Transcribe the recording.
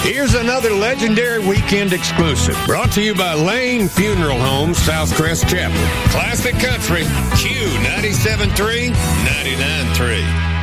Here's another legendary weekend exclusive. Brought to you by Lane Funeral Home, Southcrest Chapel. Classic Country, Q 97.3, 99.3.